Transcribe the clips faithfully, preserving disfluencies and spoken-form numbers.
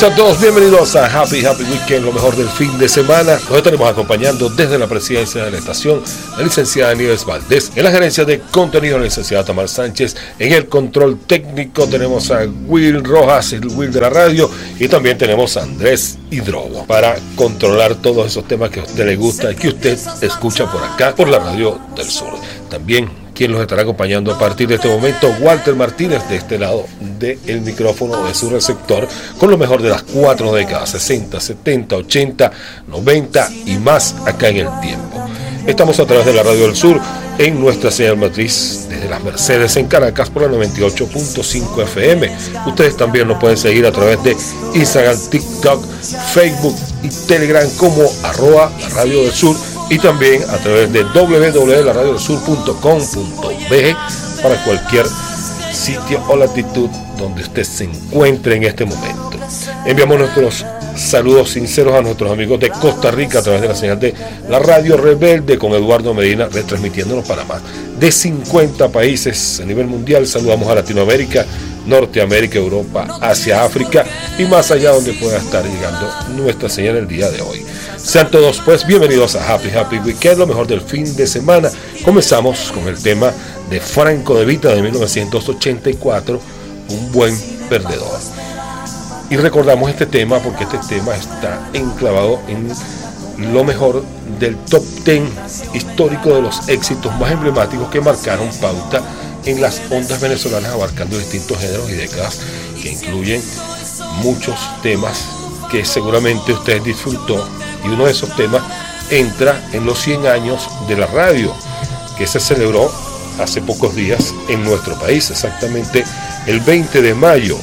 Sean todos bienvenidos a Happy Happy Weekend, lo mejor del fin de semana. Nos estaremos acompañando desde la presidencia de la estación la licenciada Nieves Valdés, en la gerencia de contenido la licenciada Tamar Sánchez, en el control técnico tenemos a Will Rojas, el Will de la radio, y también tenemos a Andrés Hidrobo para controlar todos esos temas que a usted le gusta y que usted escucha por acá, por la radio del sur. También quien los estará acompañando a partir de este momento, Walter Martínez, de este lado del micrófono de su receptor, con lo mejor de las cuatro décadas, sesenta, setenta, ochenta, noventa y más acá en el tiempo. Estamos a través de la Radio del Sur, en nuestra señal matriz, desde las Mercedes en Caracas, por la noventa y ocho punto cinco F M. Ustedes también nos pueden seguir a través de Instagram, TikTok, Facebook y Telegram como arroba la Radio del Sur, y también a través de doble u doble u doble u punto la radio del sur punto com punto be para cualquier sitio o latitud donde usted se encuentre en este momento. Enviamos nuestros saludos sinceros a nuestros amigos de Costa Rica a través de la señal de la Radio Rebelde, con Eduardo Medina retransmitiéndonos para más de cincuenta países a nivel mundial. Saludamos a Latinoamérica, Norteamérica, Europa, Asia, África y más allá, donde pueda estar llegando nuestra señal el día de hoy. Sean todos pues bienvenidos a Happy Happy Weekend, lo mejor del fin de semana. Comenzamos con el tema de Franco De Vita de mil novecientos ochenta y cuatro, Un buen perdedor. Y recordamos este tema porque este tema está enclavado en lo mejor del top diez histórico de los éxitos más emblemáticos que marcaron pauta en las ondas venezolanas, abarcando distintos géneros y décadas, que incluyen muchos temas que seguramente usted disfrutó, y uno de esos temas entra en los cien años de la radio, que se celebró hace pocos días en nuestro país. Exactamente el veinte de mayo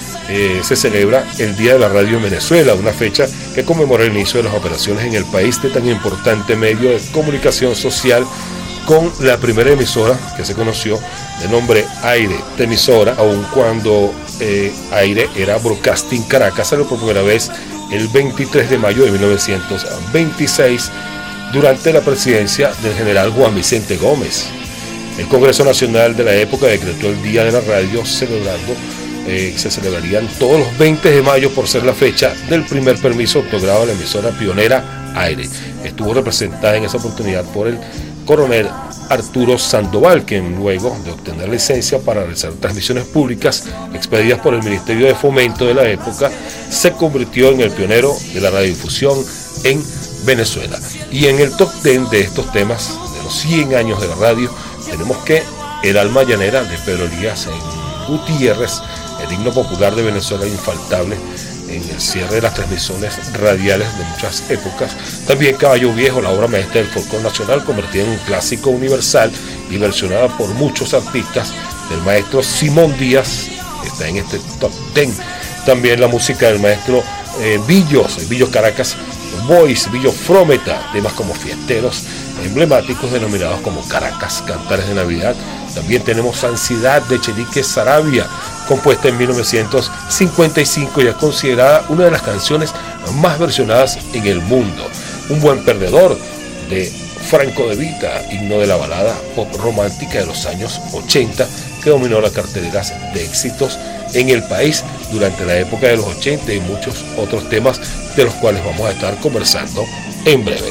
eh, se celebra el Día de la Radio en Venezuela, una fecha que conmemora el inicio de las operaciones en el país de tan importante medio de comunicación social, con la primera emisora que se conoció de nombre Aire de emisora, aun cuando eh, Aire era Broadcasting Caracas. Salió por primera vez el veintitrés de mayo de mil novecientos veintiséis durante la presidencia del general Juan Vicente Gómez. El Congreso Nacional de la época decretó el Día de la Radio, celebrando, eh, se celebrarían todos los veinte de mayo por ser la fecha del primer permiso otorgado a la emisora pionera Aire. Estuvo representada en esa oportunidad por el coronel Arturo Sandoval, quien luego de obtener licencia para realizar transmisiones públicas expedidas por el Ministerio de Fomento de la época, se convirtió en el pionero de la radiodifusión en Venezuela. Y en el top diez de estos temas, de los cien años de la radio, tenemos que El alma llanera de Pedro Elías en Gutiérrez, el himno popular de Venezuela infaltable en el cierre de las transmisiones radiales de muchas épocas. También Caballo Viejo, la obra maestra del folclore nacional, convertida en un clásico universal y versionada por muchos artistas, del maestro Simón Díaz, está en este top diez. También la música del maestro eh, Billos, el Billos Caracas Boys, Billos Frometa, temas como fiesteros emblemáticos denominados como Caracas Cantares de Navidad. También tenemos Ansiedad de Chelique Sarabia, compuesta en mil novecientos cincuenta y cinco y es considerada una de las canciones más versionadas en el mundo. Un buen perdedor de Franco De Vita, himno de la balada pop romántica de los años ochenta, que dominó las carteleras de éxitos en el país durante la época de los ochenta, y muchos otros temas de los cuales vamos a estar conversando en breve.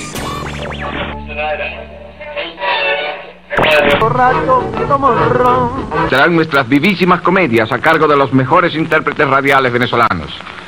Serán nuestras vivísimas comedias a cargo de los mejores intérpretes radiales venezolanos.